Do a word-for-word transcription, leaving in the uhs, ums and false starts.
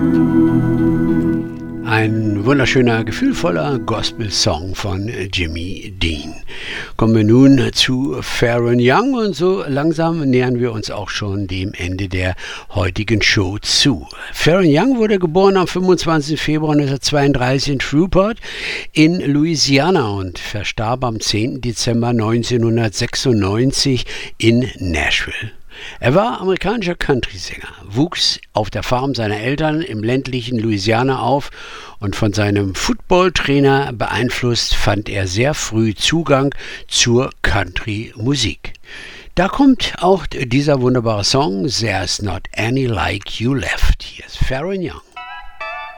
Ein wunderschöner, gefühlvoller Gospel-Song von Jimmy Dean. Kommen wir nun zu Pharoah Young und so langsam nähern wir uns auch schon dem Ende der heutigen Show zu. Pharoah Young wurde geboren am fünfundzwanzigsten Februar neunzehnhundertzweiunddreißig in Shreveport in Louisiana und verstarb am zehnten Dezember neunzehnhundertsechsundneunzig in Nashville. Er war amerikanischer Country-Sänger, wuchs auf der Farm seiner Eltern im ländlichen Louisiana auf und von seinem Football-Trainer beeinflusst, fand er sehr früh Zugang zur Country-Musik. Da kommt auch dieser wunderbare Song There's Not Any Like You Left. Hier ist Pharoah Young.